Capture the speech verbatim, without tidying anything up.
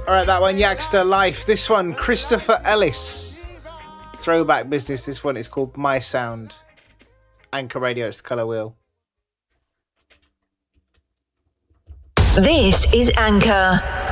All right, that one, Yakster Life. This one, Christopher Ellis. Throwback business. This one is called My Sound. Anchor Radio, it's the Colour Wheel. This is Anchor.